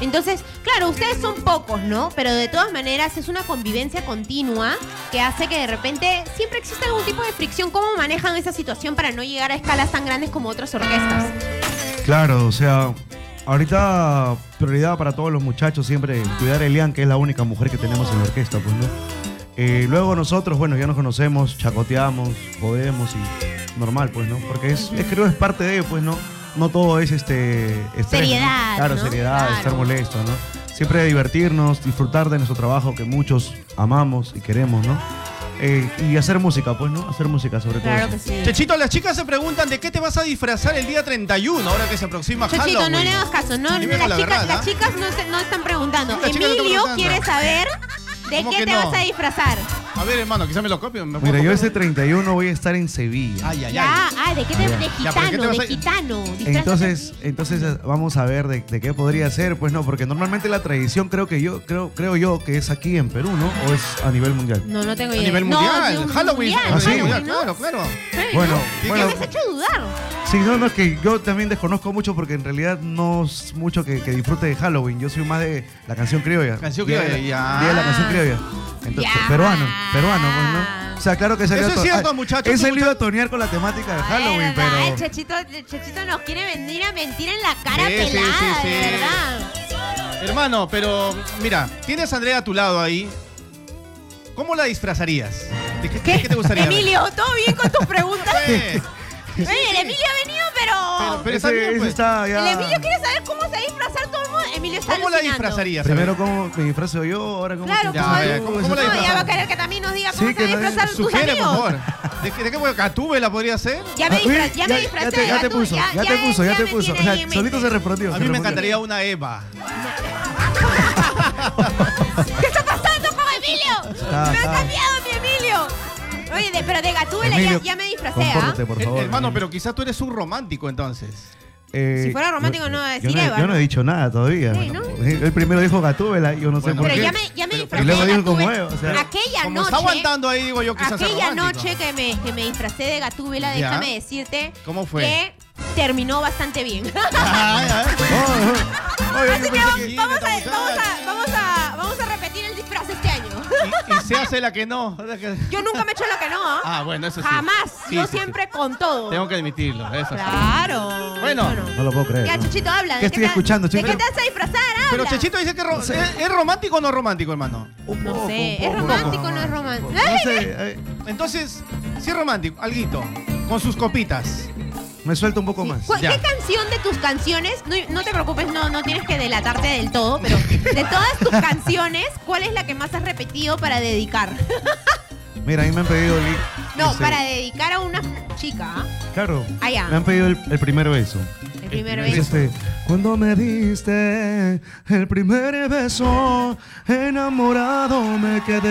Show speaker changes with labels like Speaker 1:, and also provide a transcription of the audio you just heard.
Speaker 1: Entonces, claro, ustedes son pocos, ¿no? Pero de todas maneras es una convivencia continua que hace que de repente siempre exista algún tipo de fricción. ¿Cómo manejan esa situación para no llegar a escalas tan grandes como otras orquestas?
Speaker 2: Claro, o sea, ahorita prioridad para todos los muchachos siempre cuidar a Elian, que es la única mujer que tenemos en la orquesta, pues, ¿no? Luego nosotros, bueno, ya nos conocemos, chacoteamos, jodemos y normal, pues, ¿no? Porque creo es parte de, pues, ¿no? No todo es estrés,
Speaker 1: seriedad,
Speaker 2: ¿no? Claro,
Speaker 1: ¿no?
Speaker 2: seriedad,
Speaker 1: Claro.
Speaker 2: estar molesto, ¿no? Siempre divertirnos, disfrutar de nuestro trabajo que muchos amamos y queremos, ¿no? Y hacer música, pues, ¿no? Hacer música sobre
Speaker 1: Claro
Speaker 2: todo.
Speaker 1: que sí.
Speaker 3: Chechito, las chicas se preguntan de qué te vas a disfrazar el día 31, ahora que se aproxima
Speaker 1: Chechito,
Speaker 3: Halloween.
Speaker 1: no le hagas caso. No,
Speaker 3: Dime con la verdad,
Speaker 1: las chicas no están preguntando.
Speaker 3: Las chicas no están
Speaker 1: Emilio
Speaker 3: preguntando.
Speaker 1: quiere saber de
Speaker 3: ¿Cómo
Speaker 1: qué
Speaker 3: que
Speaker 1: te
Speaker 3: no?
Speaker 1: vas a disfrazar.
Speaker 3: A ver, hermano, quizá me lo copio. ¿me puedo
Speaker 2: Mira, yo
Speaker 3: copiar?
Speaker 2: ese 31 voy a estar en Sevilla.
Speaker 3: Ay, ay,
Speaker 1: Ya,
Speaker 3: ay.
Speaker 1: ¿de qué te de
Speaker 3: Ya, ¿pero qué te vas a-
Speaker 1: gitano? Disfrázate.
Speaker 2: Entonces vamos a ver de qué podría ser, pues no, porque normalmente la tradición creo yo que es aquí en Perú, ¿no? O es a nivel mundial.
Speaker 1: No tengo
Speaker 3: A
Speaker 1: idea.
Speaker 3: nivel
Speaker 1: No,
Speaker 3: mundial.
Speaker 1: sí, un
Speaker 3: Halloween.
Speaker 1: mundial,
Speaker 2: ¿Ah, sí?
Speaker 1: Halloween, ¿no?
Speaker 3: Claro, claro.
Speaker 1: Sí,
Speaker 2: Bueno,
Speaker 1: ¿no?
Speaker 2: bueno.
Speaker 1: ¿Qué me has hecho dudar?
Speaker 2: Sí, no, es que yo también desconozco mucho porque en realidad no es mucho que disfrute de Halloween. Yo soy más de la canción criolla.
Speaker 3: Canción
Speaker 2: Día
Speaker 3: criolla,
Speaker 2: de la-
Speaker 3: ya.
Speaker 2: Día de la canción criolla. Entonces,
Speaker 1: Ya.
Speaker 2: peruano, pues, ¿no? O sea, claro que he salido
Speaker 3: Eso es cierto, muchachos.
Speaker 2: He salido a tonear con la temática de Halloween,
Speaker 1: Ay,
Speaker 2: pero...
Speaker 1: Chechito nos quiere venir a mentir en la cara
Speaker 3: Sí, sí,
Speaker 1: pelada,
Speaker 3: sí, sí.
Speaker 1: de verdad.
Speaker 3: Hermano, pero mira, tienes a Andrea a tu lado ahí. ¿Cómo la disfrazarías? ¿De qué te gustaría?
Speaker 1: Emilio, ¿todo bien con tus preguntas?
Speaker 3: Sí.
Speaker 1: Oye, el Emilio ha venido,
Speaker 3: Pero está bien,
Speaker 2: ese
Speaker 3: pues.
Speaker 2: está ya...
Speaker 1: El Emilio quiere saber cómo se va a disfrazar todo el mundo. Emilio está
Speaker 3: ¿Cómo la
Speaker 1: alucinando.
Speaker 3: disfrazarías?
Speaker 2: Primero cómo me disfrazo yo, ahora cómo...
Speaker 1: Claro,
Speaker 2: te-
Speaker 3: Ya,
Speaker 1: ¿cómo,
Speaker 3: ya,
Speaker 1: ¿cómo,
Speaker 3: ¿cómo la
Speaker 1: ya
Speaker 3: disfrazamos?
Speaker 1: va a querer que también nos diga
Speaker 2: Sí,
Speaker 1: cómo se
Speaker 2: que
Speaker 1: va a
Speaker 2: no-
Speaker 1: disfrazar tus
Speaker 3: Sugiere,
Speaker 1: amigos.
Speaker 3: por favor. ¿De qué ¿Gatúbela podría ser?
Speaker 1: Ya me,
Speaker 2: Oye,
Speaker 1: ya me disfrazé de
Speaker 2: ya te
Speaker 1: gato,
Speaker 2: puso, ya te puso.
Speaker 1: me
Speaker 2: O
Speaker 1: tiene
Speaker 2: sea,
Speaker 1: ahí en
Speaker 2: solito
Speaker 1: mente.
Speaker 2: se respondió.
Speaker 3: A
Speaker 2: se
Speaker 3: mí me
Speaker 2: respondió.
Speaker 3: encantaría una Eva.
Speaker 1: ¿Qué está pasando con Emilio? Me ha
Speaker 2: está.
Speaker 1: cambiado mi Emilio. Oye, pero de Gatúbela
Speaker 2: Emilio,
Speaker 1: ya me disfracé, ¿ah?
Speaker 2: compórtate, por favor.
Speaker 3: Hermano, pero quizás tú eres un romántico entonces.
Speaker 2: Si
Speaker 1: fuera romántico no va a decir
Speaker 2: yo
Speaker 1: Eva,
Speaker 2: Yo no
Speaker 1: ¿no?
Speaker 2: he dicho nada todavía.
Speaker 1: Sí, ¿no?
Speaker 2: El primero dijo Gatúbela, yo no sé
Speaker 3: Bueno,
Speaker 2: por
Speaker 1: Pero
Speaker 2: qué.
Speaker 1: ya me
Speaker 3: Pero-
Speaker 1: disfracé
Speaker 2: y luego
Speaker 1: de
Speaker 2: dijo como
Speaker 1: Gatúbela.
Speaker 2: Eva, o sea,
Speaker 1: Aquella
Speaker 3: Como
Speaker 1: noche,
Speaker 3: está aguantando ahí, digo yo, quizás
Speaker 1: aquella
Speaker 3: es romántico.
Speaker 1: noche que me disfracé de Gatúbela,
Speaker 3: Ya.
Speaker 1: déjame decirte
Speaker 3: ¿Cómo fue?
Speaker 1: que terminó bastante bien.
Speaker 3: Ay, ay.
Speaker 2: Oye,
Speaker 1: Así
Speaker 2: yo
Speaker 1: que
Speaker 2: pensé que-
Speaker 1: vamos a repetir el disfraz este año.
Speaker 3: Y se hace la que no.
Speaker 1: Yo nunca me he hecho lo que no, ¿ah?
Speaker 3: Ah, bueno, eso sí.
Speaker 1: Jamás.
Speaker 3: Sí,
Speaker 1: Yo
Speaker 3: sí, sí.
Speaker 1: siempre con todo.
Speaker 3: Tengo que admitirlo, eso sí.
Speaker 1: Claro.
Speaker 3: Bueno.
Speaker 2: No lo puedo creer.
Speaker 1: Ya,
Speaker 2: ¿no?
Speaker 1: Chuchito, habla.
Speaker 2: ¿Qué estoy escuchando,
Speaker 1: ¿De
Speaker 2: chico?
Speaker 1: qué te vas a disfrazar?
Speaker 3: Pero
Speaker 1: Habla.
Speaker 3: Chechito dice que ¿es romántico o no romántico, hermano?
Speaker 2: Un
Speaker 1: No
Speaker 2: poco,
Speaker 1: sé,
Speaker 2: un
Speaker 1: ¿es
Speaker 2: poco,
Speaker 1: romántico o
Speaker 2: un
Speaker 1: no es
Speaker 2: poco,
Speaker 1: romántico?
Speaker 2: un poco. No sé,
Speaker 3: Entonces, sí es romántico, alguito, con sus copitas.
Speaker 2: me suelta un poco más.
Speaker 1: ¿Qué
Speaker 3: Ya.
Speaker 1: canción de tus canciones, no te preocupes, no tienes que delatarte del todo, pero de todas tus canciones, ¿cuál es la que más has repetido para dedicar?
Speaker 2: Mira, a mí me han pedido...
Speaker 1: No, para dedicar a una chica, ¿ah?
Speaker 2: Claro,
Speaker 1: Ah, ya.
Speaker 2: me han pedido el primer beso.
Speaker 1: El primer
Speaker 3: primer
Speaker 1: beso.
Speaker 2: Cuando me diste el primer beso, enamorado me quedé.